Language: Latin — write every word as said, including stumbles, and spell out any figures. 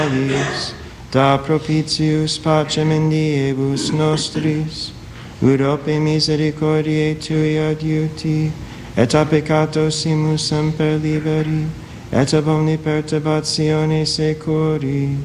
da propitius pacem in diebus nostris, ut ope misericordiae tui adiuti, et a peccatosimus semper liberi, et ab omni perturbatione securi,